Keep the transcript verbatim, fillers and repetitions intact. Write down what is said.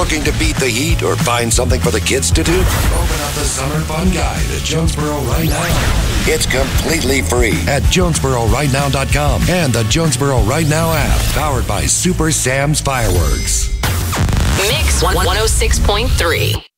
Looking to beat the heat or find something for the kids to do? Open up the Summer Fun Guide at Jonesboro right now. It's completely free at Jonesboro Right Now dot com and the Jonesboro Right Now app, powered by Super Sam's Fireworks. Mix one oh six point three.